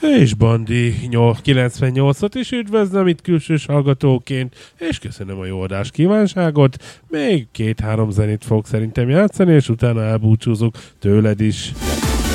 És Bandi 98-ot is üdvözlöm itt külsős hallgatóként, és köszönöm a jó adás kívánságot. Még 2-3 zenét fog szerintem játszani, és utána elbúcsúzok tőled is.